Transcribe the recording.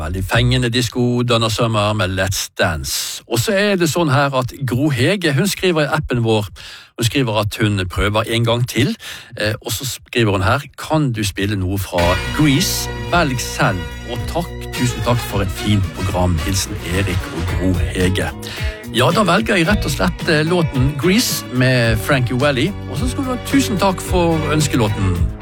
Veldig fengende disco Donna Summer med Let's Dance. Og så det sånn her at Gro Hege, hun skriver i appen vår, hun skriver at hun prøver en gang til, og så skriver hun her, kan du spille noe fra Grease? Velg selv, og takk, tusen takk for et fint program. Hilsen Erik og Gro Hege. Ja, da velger jeg rett og slett låten Grease med Frankie Valli, og så skal du ha tusen takk for ønskelåten.